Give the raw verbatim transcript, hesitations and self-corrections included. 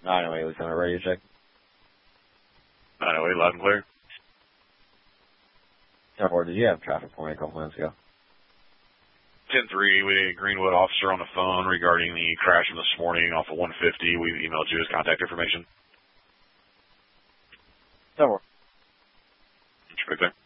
nine oh eight, Lieutenant, radio check. nine oh eight, loud and clear. ten four, did you have traffic for me a couple minutes ago? ten three, we had a Greenwood officer on the phone regarding the crash from this morning off of one fifty. We emailed you his contact information. ten four. Did you pick there?